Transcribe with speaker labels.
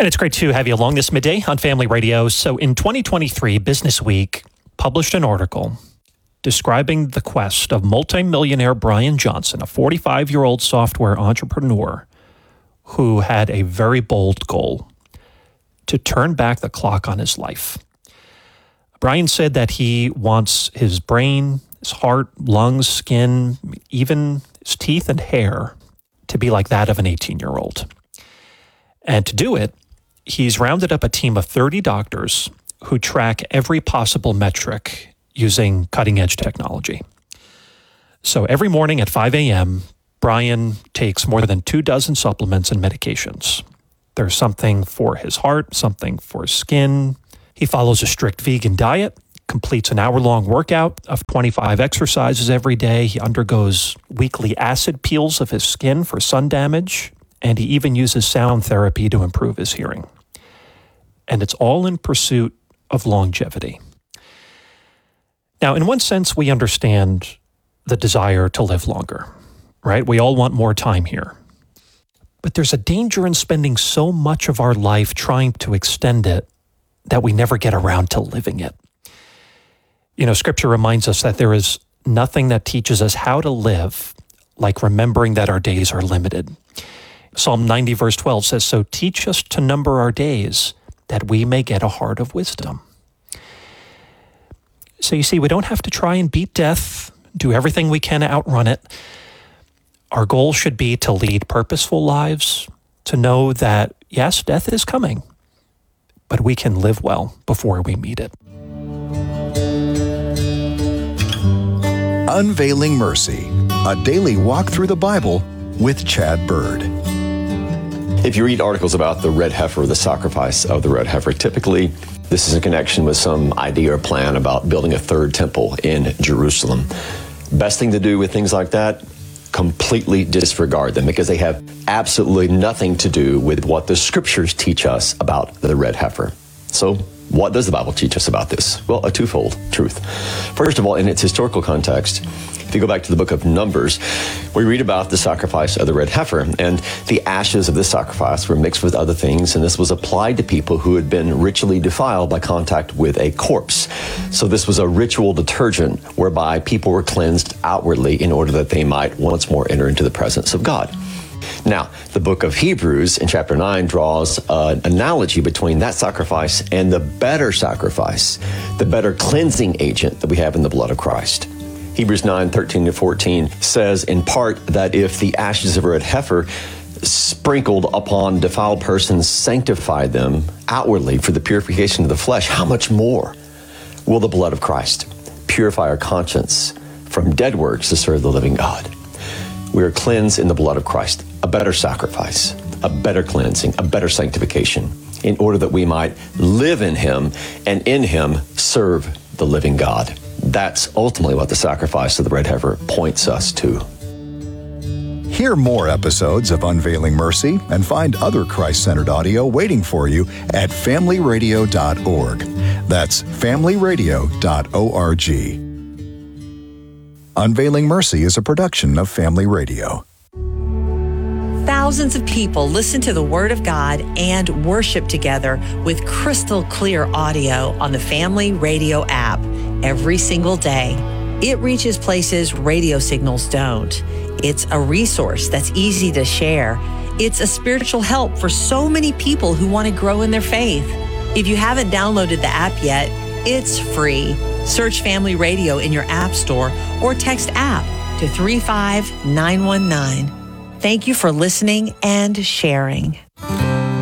Speaker 1: And it's great to have you along this midday on Family Radio. So in 2023, Business Week published an article describing the quest of multimillionaire Brian Johnson, a 45-year-old software entrepreneur who had a very bold goal to turn back the clock on his life. Brian said that he wants his brain, his heart, lungs, skin, even his teeth and hair to be like that of an 18-year-old. And to do it, he's rounded up a team of 30 doctors who track every possible metric using cutting-edge technology. So every morning at 5 a.m., Brian takes more than 24 supplements and medications. There's something for his heart, something for his skin. He follows a strict vegan diet, completes an hour-long workout of 25 exercises every day. He undergoes weekly acid peels of his skin for sun damage, and he even uses sound therapy to improve his hearing. And it's all in pursuit of longevity. Now, in one sense, we understand the desire to live longer, right? We all want more time here. But there's a danger in spending so much of our life trying to extend it that we never get around to living it. You know, Scripture reminds us that there is nothing that teaches us how to live like remembering that our days are limited. Psalm 90 verse 12 says, "So teach us to number our days, that we may get a heart of wisdom." So you see, we don't have to try and beat death, do everything we can to outrun it. Our goal should be to lead purposeful lives, to know that, yes, death is coming, but we can live well before we meet it.
Speaker 2: Unveiling Mercy, a daily walk through the Bible with Chad Bird.
Speaker 3: If you read articles about the red heifer, the sacrifice of the red heifer, typically this is in connection with some idea or plan about building a third temple in Jerusalem. Best thing to do with things like that, completely disregard them, because they have absolutely nothing to do with what the Scriptures teach us about the red heifer. So what does the Bible teach us about this? Well, a twofold truth. First of all, in its historical context, if you go back to the book of Numbers, we read about the sacrifice of the red heifer, and the ashes of this sacrifice were mixed with other things, and this was applied to people who had been ritually defiled by contact with a corpse. So this was a ritual detergent whereby people were cleansed outwardly in order that they might once more enter into the presence of God. Now, the book of Hebrews in chapter 9 draws an analogy between that sacrifice and the better sacrifice, the better cleansing agent that we have in the blood of Christ. Hebrews 9, 13 to 14 says in part that if the ashes of a red heifer sprinkled upon defiled persons sanctify them outwardly for the purification of the flesh, how much more will the blood of Christ purify our conscience from dead works to serve the living God? We are cleansed in the blood of Christ, a better sacrifice, a better cleansing, a better sanctification, in order that we might live in Him and in Him serve the living God. That's ultimately what the sacrifice of the red heifer points us to.
Speaker 2: Hear more episodes of Unveiling Mercy and find other Christ-centered audio waiting for you at familyradio.org. That's familyradio.org. Unveiling Mercy is a production of Family Radio.
Speaker 4: Thousands of people listen to the Word of God and worship together with crystal clear audio on the Family Radio app every single day. It reaches places radio signals don't. It's a resource that's easy to share. It's a spiritual help for so many people who want to grow in their faith. If you haven't downloaded the app yet, it's free. Search Family Radio in your app store or text app to 35919. Thank you for listening and sharing.